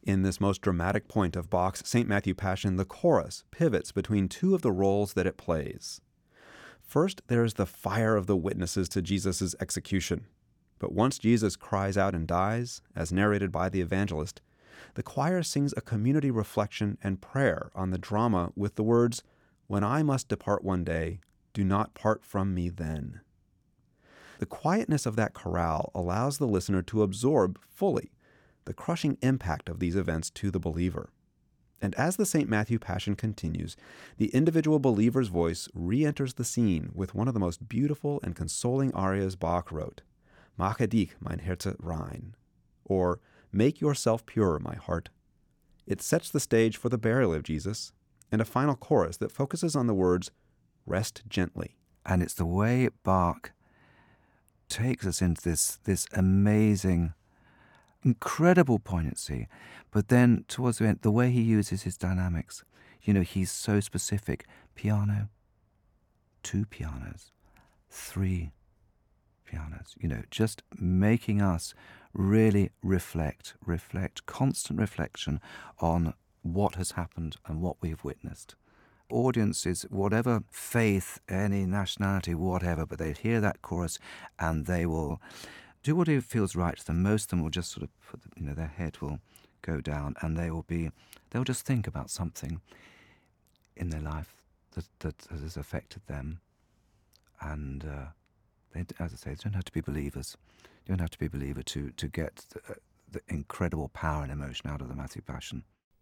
In this most dramatic point of Bach's St. Matthew Passion, the chorus pivots between two of the roles that it plays. First, there is the fire of the witnesses to Jesus' execution. But once Jesus cries out and dies, as narrated by the evangelist, the choir sings a community reflection and prayer on the drama with the words, "When I must depart one day, do not part from me then." The quietness of that chorale allows the listener to absorb fully the crushing impact of these events to the believer. And as the St. Matthew Passion continues, the individual believer's voice re-enters the scene with one of the most beautiful and consoling arias Bach wrote, "Mache dich, mein Herze, rein," or "Make yourself pure, my heart." It sets the stage for the burial of Jesus, and a final chorus that focuses on the words, "Rest gently." And it's the way Bach takes us into this amazing, incredible poignancy, but then towards the end, the way he uses his dynamics. He's so specific. Piano, 2 pianos, 3 pianos, just making us really reflect, constant reflection on what has happened and what we've witnessed. Audiences, whatever faith, any nationality, whatever, but they hear that chorus and they will do what it feels right to them. Most of them will just sort of put, their head will go down and they'll just think about something in their life that has affected them. And they, as I say, they don't have to be believers. You don't have to be a believer to get the incredible power and emotion out of the Matthew Passion.